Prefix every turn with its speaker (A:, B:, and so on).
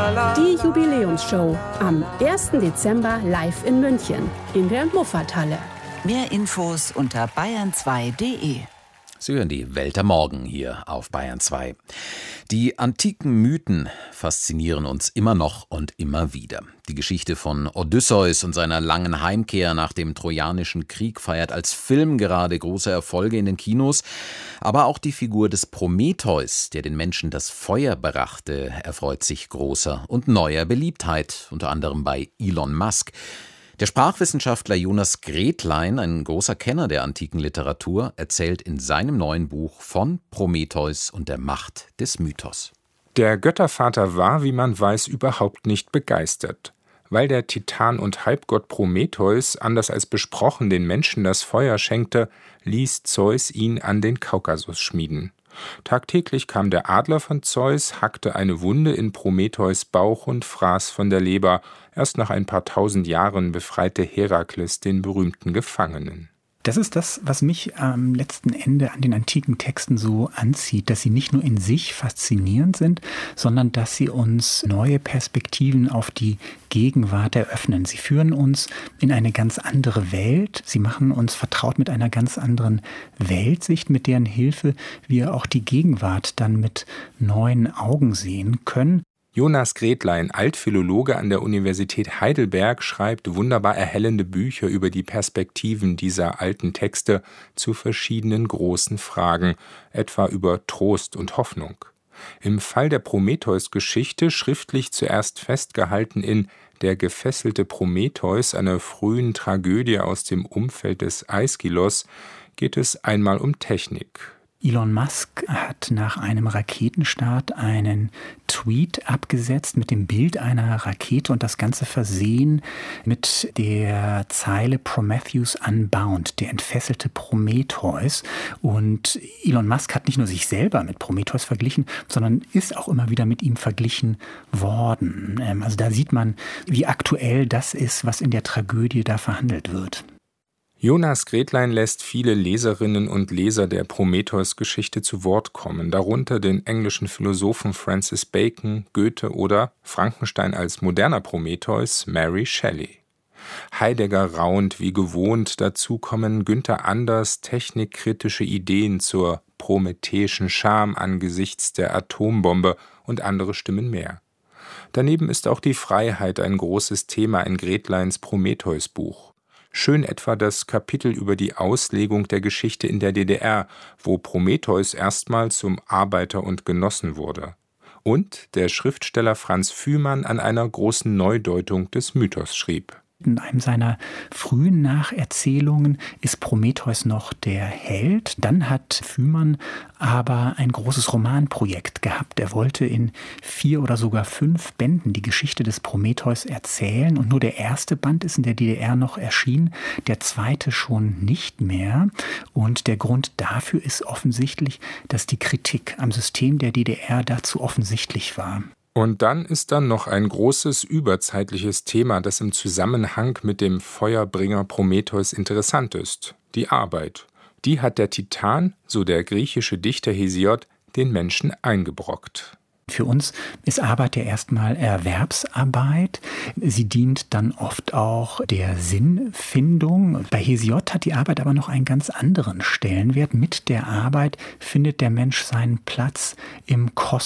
A: Die Jubiläumsshow am 1. Dezember live in München in der Muffathalle.
B: Mehr Infos unter bayern2.de.
C: Sie hören die Welt am Morgen hier auf Bayern 2. Die antiken Mythen faszinieren uns immer noch und immer wieder. Die Geschichte von Odysseus und seiner langen Heimkehr nach dem Trojanischen Krieg feiert als Film gerade große Erfolge in den Kinos. Aber auch die Figur des Prometheus, der den Menschen das Feuer brachte, erfreut sich großer und neuer Beliebtheit, unter anderem bei Elon Musk. Der Sprachwissenschaftler Jonas Gretlein, ein großer Kenner der antiken Literatur, erzählt in seinem neuen Buch von Prometheus und der Macht des Mythos.
D: Der Göttervater war, wie man weiß, überhaupt nicht begeistert. Weil der Titan und Halbgott Prometheus, anders als besprochen, den Menschen das Feuer schenkte, ließ Zeus ihn an den Kaukasus schmieden. Tagtäglich kam der Adler von Zeus, hackte eine Wunde in Prometheus' Bauch und fraß von der Leber. Erst nach ein paar tausend Jahren befreite Herakles den berühmten Gefangenen.
E: Das ist das, was mich am letzten Ende an den antiken Texten so anzieht, dass sie nicht nur in sich faszinierend sind, sondern dass sie uns neue Perspektiven auf die Gegenwart eröffnen. Sie führen uns in eine ganz andere Welt. Sie machen uns vertraut mit einer ganz anderen Weltsicht, mit deren Hilfe wir auch die Gegenwart dann mit neuen Augen sehen können.
D: Jonas Gretlein, Altphilologe an der Universität Heidelberg, schreibt wunderbar erhellende Bücher über die Perspektiven dieser alten Texte zu verschiedenen großen Fragen, etwa über Trost und Hoffnung. Im Fall der Prometheus-Geschichte, schriftlich zuerst festgehalten in Der gefesselte Prometheus, einer frühen Tragödie aus dem Umfeld des Aeschylos, geht es einmal um Technik.
E: Elon Musk hat nach einem Raketenstart einen Tweet abgesetzt mit dem Bild einer Rakete und das Ganze versehen mit der Zeile Prometheus Unbound, der entfesselte Prometheus. Und Elon Musk hat nicht nur sich selber mit Prometheus verglichen, sondern ist auch immer wieder mit ihm verglichen worden. Also da sieht man, wie aktuell das ist, was in der Tragödie da verhandelt wird.
D: Jonas Gretlein lässt viele Leserinnen und Leser der Prometheus-Geschichte zu Wort kommen, darunter den englischen Philosophen Francis Bacon, Goethe oder Frankenstein als moderner Prometheus, Mary Shelley. Heidegger raunt wie gewohnt, dazu kommen Günther Anders technikkritische Ideen zur prometheischen Scham angesichts der Atombombe und andere Stimmen mehr. Daneben ist auch die Freiheit ein großes Thema in Gretleins Prometheus-Buch. Schön etwa das Kapitel über die Auslegung der Geschichte in der DDR, wo Prometheus erstmals zum Arbeiter und Genossen wurde. Und der Schriftsteller Franz Fühmann an einer großen Neudeutung des Mythos schrieb.
E: In einem seiner frühen Nacherzählungen ist Prometheus noch der Held. Dann hat Fühmann aber ein großes Romanprojekt gehabt. Er wollte in 4 oder sogar 5 Bänden die Geschichte des Prometheus erzählen. Und nur der erste Band ist in der DDR noch erschienen, der zweite schon nicht mehr. Und der Grund dafür ist offensichtlich, dass die Kritik am System der DDR dazu offensichtlich war.
D: Und dann ist da noch ein großes überzeitliches Thema, das im Zusammenhang mit dem Feuerbringer Prometheus interessant ist: die Arbeit. Die hat der Titan, so der griechische Dichter Hesiod, den Menschen eingebrockt.
E: Für uns ist Arbeit ja erstmal Erwerbsarbeit. Sie dient dann oft auch der Sinnfindung. Bei Hesiod hat die Arbeit aber noch einen ganz anderen Stellenwert. Mit der Arbeit findet der Mensch seinen Platz im Kosmos.